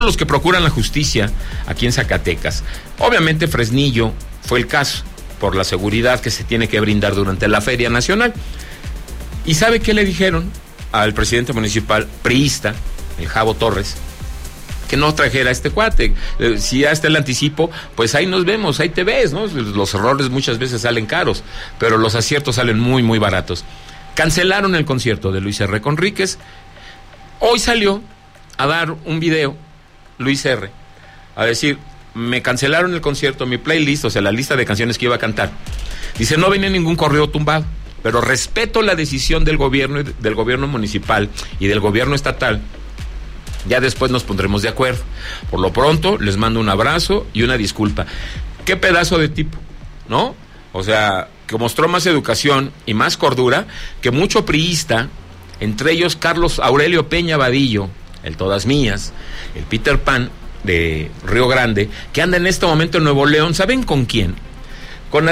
los que procuran la justicia aquí en Zacatecas. Obviamente Fresnillo fue el caso, por la seguridad que se tiene que brindar durante la Feria Nacional. ¿Y sabe qué le dijeron al presidente municipal priista, el Javo Torres? Que no trajera a este cuate. Si ya está el anticipo, pues ahí nos vemos, ahí te ves, ¿no? Los errores muchas veces salen caros, pero los aciertos salen muy, muy baratos. Cancelaron el concierto de Luis R. Conríquez. Hoy salió a dar un video Luis R. a decir, me cancelaron el concierto, mi playlist, o sea, la lista de canciones que iba a cantar. Dice, no venía ningún correo tumbado, pero respeto la decisión del gobierno municipal y del gobierno estatal. Ya después nos pondremos de acuerdo. Por lo pronto, les mando un abrazo y una disculpa. Qué pedazo de tipo, ¿no? O sea, que mostró más educación y más cordura que mucho priista, entre ellos Carlos Aurelio Peña Vadillo, el Todas Mías, el Peter Pan de Río Grande, que anda en este momento en Nuevo León. ¿Saben con quién? Con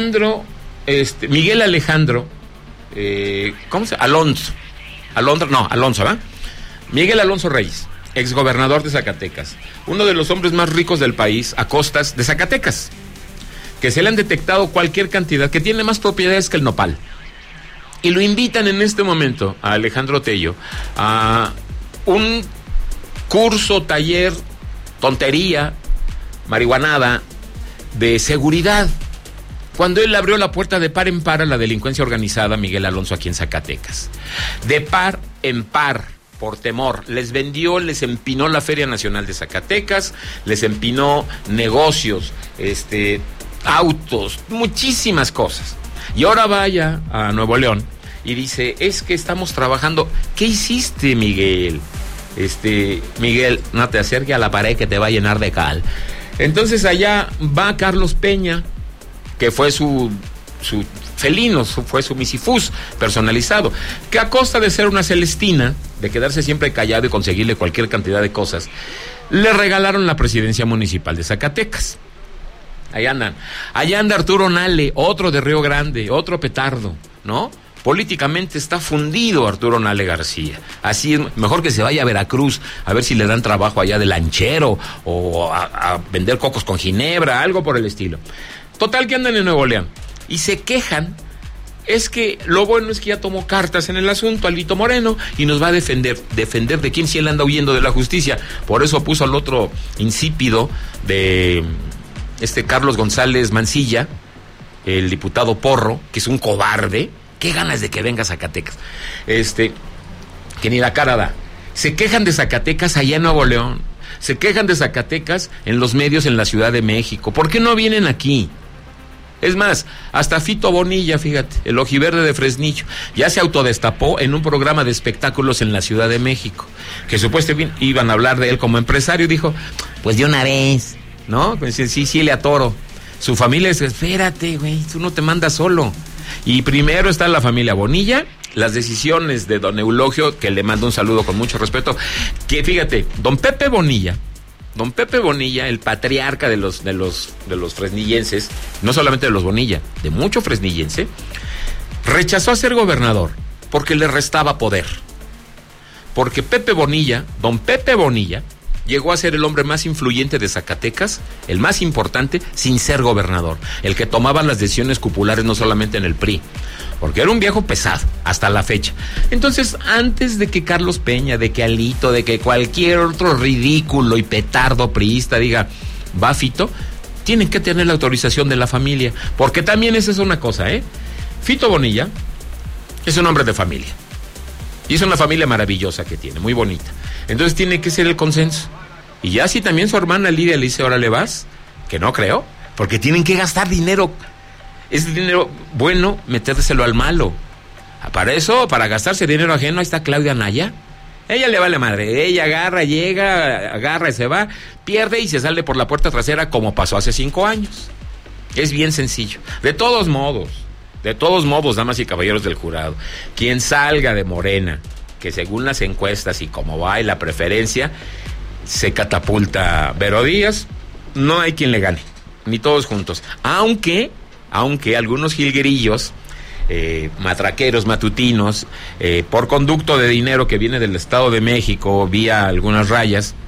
Miguel Alejandro, ¿cómo se llama? Alonso, ¿verdad? Miguel Alonso Reyes, exgobernador de Zacatecas, uno de los hombres más ricos del país a costas de Zacatecas, que se le han detectado cualquier cantidad, que tiene más propiedades que el nopal. Y lo invitan en este momento a Alejandro Tello a un curso, taller, tontería, marihuanada, de seguridad. Cuando él abrió la puerta de par en par a la delincuencia organizada, Miguel Alonso, aquí en Zacatecas. De par en par, por temor. Les empinó la Feria Nacional de Zacatecas, les empinó negocios, autos, muchísimas cosas. Y ahora vaya a Nuevo León y dice, es que estamos trabajando. ¿Qué hiciste, Miguel? Miguel, no te acerques a la pared que te va a llenar de cal. Entonces allá va Carlos Peña, que fue su felino, fue su misifús personalizado, que a costa de ser una Celestina, de quedarse siempre callado y conseguirle cualquier cantidad de cosas, le regalaron la presidencia municipal de Zacatecas. Allá anda Arturo Nale, otro de Río Grande, otro petardo, ¿no? Políticamente está fundido Arturo Nale García. Así es, mejor que se vaya a Veracruz a ver si le dan trabajo allá de lanchero o a vender cocos con ginebra, algo por el estilo. Total que andan en Nuevo León y se quejan. Es que lo bueno es que ya tomó cartas en el asunto Alito Moreno y nos va a defender de quién, si él anda huyendo de la justicia. Por eso puso al otro insípido de Carlos González Mancilla, el diputado Porro, que es un cobarde. Qué ganas de que venga a Zacatecas. Que ni la cara da. Se quejan de Zacatecas allá en Nuevo León. Se quejan de Zacatecas en los medios en la Ciudad de México. ¿Por qué no vienen aquí? Es más, hasta Fito Bonilla, fíjate, el ojiverde de Fresnillo, ya se autodestapó en un programa de espectáculos en la Ciudad de México, que supuestamente iban a hablar de él como empresario. Dijo, pues de una vez, ¿no? Pues sí, le atoro. Su familia dice, espérate, güey, tú no te mandas solo. Y primero está la familia Bonilla, las decisiones de don Eulogio, que le mando un saludo con mucho respeto, que fíjate, don Pepe Bonilla, el patriarca de los fresnillenses, no solamente de los Bonilla, de mucho fresnillense, rechazó a ser gobernador porque le restaba poder. Porque don Pepe Bonilla, llegó a ser el hombre más influyente de Zacatecas, el más importante, sin ser gobernador, el que tomaba las decisiones cupulares no solamente en el PRI, porque era un viejo pesado hasta la fecha. Entonces, antes de que Carlos Peña, de que Alito, de que cualquier otro ridículo y petardo priista diga, va Fito, tienen que tener la autorización de la familia, porque también esa es una cosa, Fito Bonilla es un hombre de familia. Y es una familia maravillosa que tiene, muy bonita. Entonces tiene que ser el consenso. Y ya si también su hermana Lidia le dice, órale vas, que no creo, porque tienen que gastar dinero. Ese dinero bueno, metérselo al malo. Para eso, para gastarse dinero ajeno, ahí está Claudia Naya. Ella le vale madre, ella agarra y se va, pierde y se sale por la puerta trasera como pasó hace 5 años. Es bien sencillo. De todos modos, damas y caballeros del jurado, quien salga de Morena, que según las encuestas y cómo va y la preferencia, se catapulta Vero Díaz, no hay quien le gane, ni todos juntos. Aunque algunos jilguerillos, matraqueros, matutinos, por conducto de dinero que viene del Estado de México, vía algunas rayas,